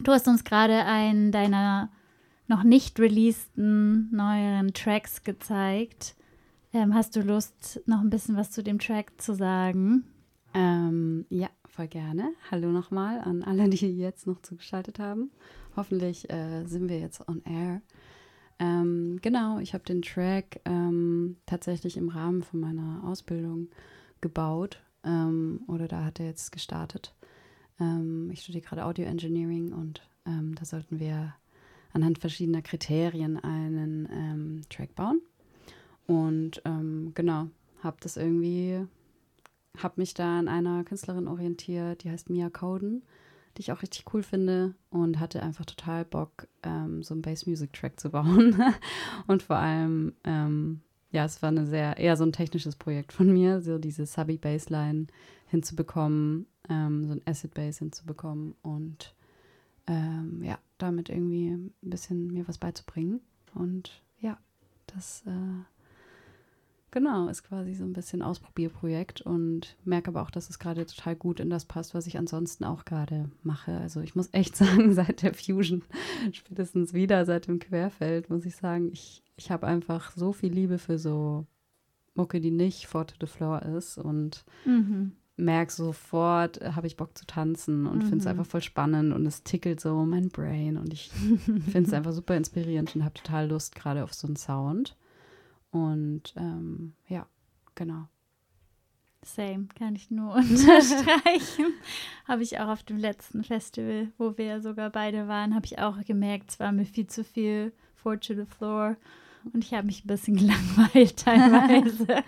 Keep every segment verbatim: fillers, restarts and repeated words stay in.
Du hast uns gerade einen deiner noch nicht releaseden neueren Tracks gezeigt. Ähm, hast du Lust, noch ein bisschen was zu dem Track zu sagen? Ähm, ja, voll gerne. Hallo nochmal an alle, die jetzt noch zugeschaltet haben. Hoffentlich äh, sind wir jetzt on air. Ähm, genau, ich habe den Track ähm, tatsächlich im Rahmen von meiner Ausbildung gebaut. Ähm, oder da hat er jetzt gestartet. Ähm, ich studiere gerade Audio Engineering und ähm, da sollten wir anhand verschiedener Kriterien einen ähm, Track bauen. Und ähm, genau, habe das irgendwie, habe mich da an einer Künstlerin orientiert, die heißt Mia Coden, die ich auch richtig cool finde und hatte einfach total Bock, ähm, so einen Bass-Music-Track zu bauen. Und vor allem, ähm, ja, es war eine sehr, eher so ein technisches Projekt von mir, so diese Subby-Bassline hinzubekommen, ähm, so ein Acid-Bass hinzubekommen und ähm, ja, damit irgendwie ein bisschen mir was beizubringen. Und ja, das äh, genau ist quasi so ein bisschen Ausprobierprojekt und merke aber auch, dass es gerade total gut in das passt, was ich ansonsten auch gerade mache. Also ich muss echt sagen, seit der Fusion, spätestens wieder seit dem Querfeld, muss ich sagen, ich, ich habe einfach so viel Liebe für so Mucke, die nicht four to the floor ist und Mhm. merke sofort, äh, habe ich Bock zu tanzen und finde es Mhm. einfach voll spannend und es tickelt so mein Brain und ich finde es einfach super inspirierend und habe total Lust gerade auf so einen Sound. Und ähm, ja, genau. Same, kann ich nur unterstreichen. Habe ich auch auf dem letzten Festival, wo wir sogar beide waren, habe ich auch gemerkt, es war mir viel zu viel four to the floor und ich habe mich ein bisschen gelangweilt teilweise.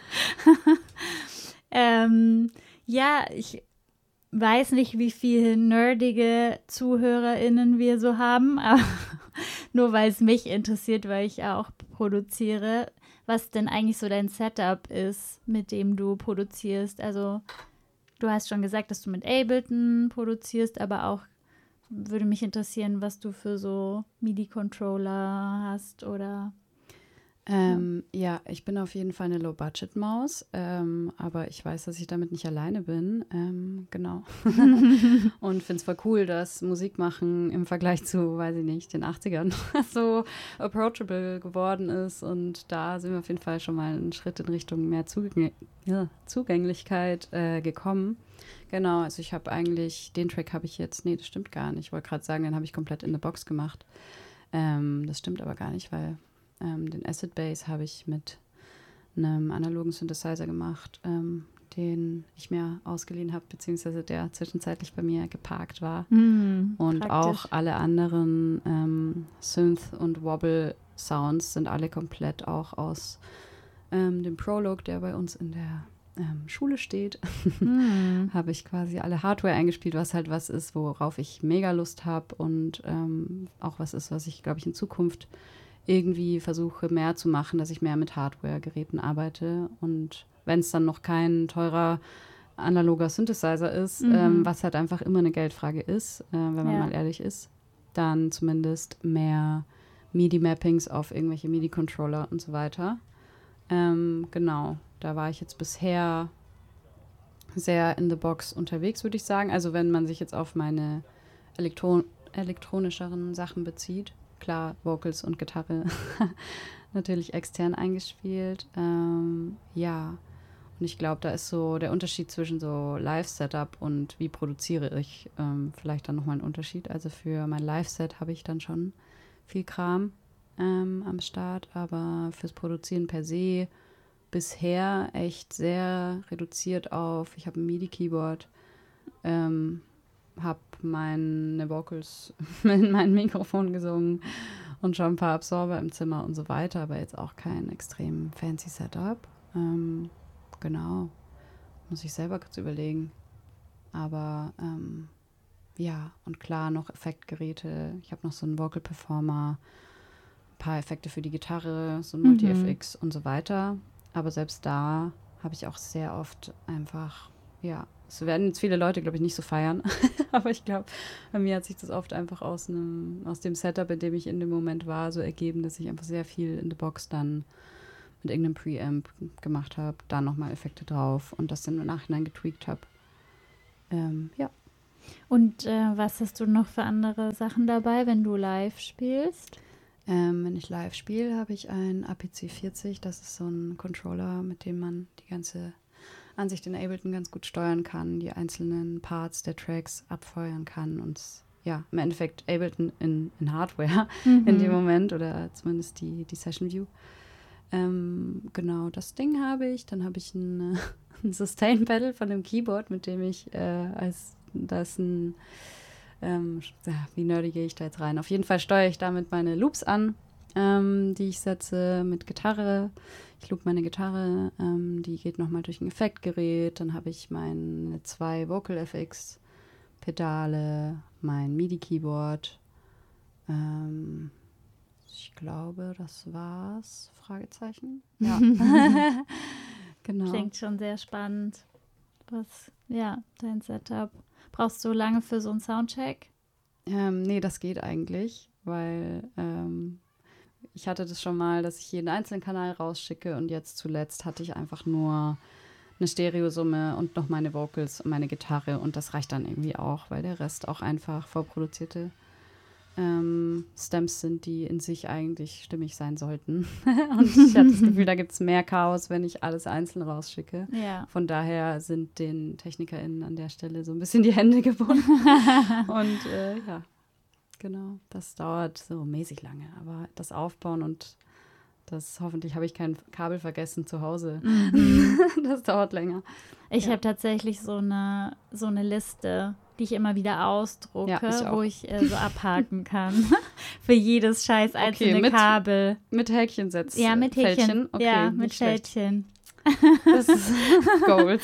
ähm, ja, ich weiß nicht, wie viele nerdige ZuhörerInnen wir so haben, aber nur weil es mich interessiert, weil ich auch produziere, was denn eigentlich so dein Setup ist, mit dem du produzierst. Also du hast schon gesagt, dass du mit Ableton produzierst, aber auch würde mich interessieren, was du für so MIDI-Controller hast oder Ähm, ja. ja, ich bin auf jeden Fall eine Low-Budget-Maus, ähm, aber ich weiß, dass ich damit nicht alleine bin. Ähm, genau. Und finde es voll cool, dass Musik machen im Vergleich zu, weiß ich nicht, den achtzigern so approachable geworden ist. Und da sind wir auf jeden Fall schon mal einen Schritt in Richtung mehr Zugäng ja, Zugänglichkeit äh, gekommen. Genau, also ich habe eigentlich, den Track habe ich jetzt, nee, das stimmt gar nicht. Ich wollte gerade sagen, den habe ich komplett in the Box gemacht. Ähm, das stimmt aber gar nicht, weil ähm, den Acid Bass habe ich mit einem analogen Synthesizer gemacht, ähm, den ich mir ausgeliehen habe, beziehungsweise der zwischenzeitlich bei mir geparkt war. hm, Und praktisch. auch alle anderen ähm, Synth- und Wobble-Sounds sind alle komplett auch aus ähm, dem Prolog, der bei uns in der ähm, Schule steht, Hm. habe ich quasi alle Hardware eingespielt, was halt was ist, worauf ich mega Lust habe und ähm, auch was ist, was ich, glaube ich, in Zukunft irgendwie versuche mehr zu machen, dass ich mehr mit Hardware-Geräten arbeite. Und wenn es dann noch kein teurer analoger Synthesizer ist, Mhm. ähm, was halt einfach immer eine Geldfrage ist, äh, wenn man Ja. mal ehrlich ist, dann zumindest mehr MIDI-Mappings auf irgendwelche MIDI-Controller und so weiter. Ähm, genau, da war ich jetzt bisher sehr in the box unterwegs, würde ich sagen. Also wenn man sich jetzt auf meine Elektron elektronischeren Sachen bezieht. Klar, Vocals und Gitarre natürlich extern eingespielt. Ähm, ja, und ich glaube, da ist so der Unterschied zwischen so Live-Setup und wie produziere ich ähm, vielleicht dann nochmal ein Unterschied. Also für mein Live-Set habe ich dann schon viel Kram ähm, am Start, aber fürs Produzieren per se bisher echt sehr reduziert auf, ich habe ein MIDI-Keyboard, ähm, habe meine Vocals in mein Mikrofon gesungen und schon ein paar Absorber im Zimmer und so weiter, aber jetzt auch kein extrem fancy Setup. Ähm, genau, muss ich selber kurz überlegen. Aber ähm, ja, und klar noch Effektgeräte. Ich habe noch so einen Vocal Performer, ein paar Effekte für die Gitarre, so ein Mhm. Multi-F X und so weiter. Aber selbst da habe ich auch sehr oft einfach, ja, es werden jetzt viele Leute, glaube ich, nicht so feiern. Aber ich glaube, bei mir hat sich das oft einfach aus, einem, aus dem Setup, in dem ich in dem Moment war, so ergeben, dass ich einfach sehr viel in the Box dann mit irgendeinem Preamp gemacht habe, da nochmal Effekte drauf und das dann im Nachhinein getweakt habe. Ähm, ja. Und äh, was hast du noch für andere Sachen dabei, wenn du live spielst? Ähm, wenn ich live spiele, habe ich einen A P C vierzig. Das ist so ein Controller, mit dem man die ganze Ansicht in Ableton ganz gut steuern kann, die einzelnen Parts der Tracks abfeuern kann und ja, im Endeffekt Ableton in, in Hardware mhm. in dem Moment oder zumindest die, die Session View. Ähm, genau, das Ding habe ich. Dann habe ich ein, ein Sustain-Pedal von dem Keyboard, mit dem ich äh, als das ein ähm, ja, wie nerdy gehe ich da jetzt rein? Auf jeden Fall steuere ich damit meine Loops an, ähm, die ich setze mit Gitarre. Ich loop meine Gitarre, ähm, die geht nochmal durch ein Effektgerät. Dann habe ich meine zwei Vocal F X Pedale, mein MIDI-Keyboard. Ähm, ich glaube, das war's. Fragezeichen. Ja. Genau. Klingt schon sehr spannend. Was, ja, dein Setup. Brauchst du lange für so einen Soundcheck? Ähm, nee, das geht eigentlich, weil ähm, ich hatte das schon mal, dass ich jeden einzelnen Kanal rausschicke und jetzt zuletzt hatte ich einfach nur eine Stereosumme und noch meine Vocals und meine Gitarre und das reicht dann irgendwie auch, weil der Rest auch einfach vorproduzierte ähm, Stems sind, die in sich eigentlich stimmig sein sollten. Und ich hatte das Gefühl, da gibt es mehr Chaos, wenn ich alles einzeln rausschicke. Ja. Von daher sind den TechnikerInnen an der Stelle so ein bisschen die Hände gebunden. Und äh, ja, genau, das dauert so mäßig lange. Aber das Aufbauen und das, hoffentlich habe ich kein Kabel vergessen zu Hause. Mhm. Das dauert länger. Ich ja. habe tatsächlich so eine, so eine Liste, die ich immer wieder ausdrucke, ja, ich wo ich äh, so abhaken kann. Für jedes scheiß einzelne okay, mit, Kabel. Mit Häkchen setzt. Ja, mit Häkchen. Fältchen. Okay, ja, mit Fältchen. Das ist Gold.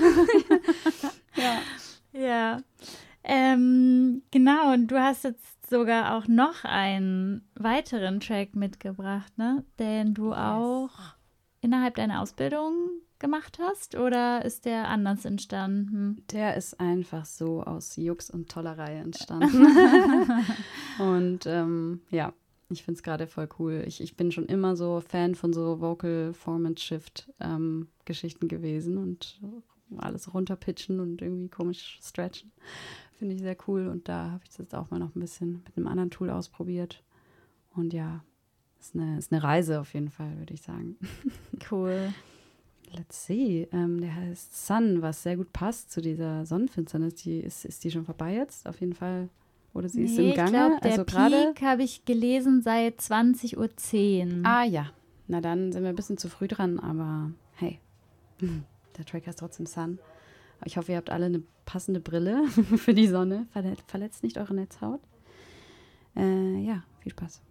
ja. Ja. Ähm, genau, und du hast jetzt sogar auch noch einen weiteren Track mitgebracht, ne? Den du yes. auch innerhalb deiner Ausbildung gemacht hast, oder ist der anders entstanden? Der ist einfach so aus Jux und Tollerei entstanden. Und ähm, ja, ich finde es gerade voll cool. Ich, ich bin schon immer so Fan von so Vocal Format Shift ähm, Geschichten gewesen und alles runterpitchen und irgendwie komisch stretchen. Finde ich sehr cool und da habe ich das jetzt auch mal noch ein bisschen mit einem anderen Tool ausprobiert. Und ja, ist eine, ist eine Reise auf jeden Fall, würde ich sagen. Cool. Let's see. Ähm, der heißt Sun, was sehr gut passt zu dieser Sonnenfinsternis. Die ist, ist die schon vorbei jetzt? Auf jeden Fall. Oder sie nee, ist im Gange? Ich glaube, der also Peak habe ich gelesen seit zwanzig Uhr zehn. Ah ja. Na dann sind wir ein bisschen zu früh dran, aber hey, der Track heißt trotzdem Sun. Ich hoffe, ihr habt alle eine passende Brille für die Sonne. Verletzt nicht eure Netzhaut. Äh, ja, viel Spaß.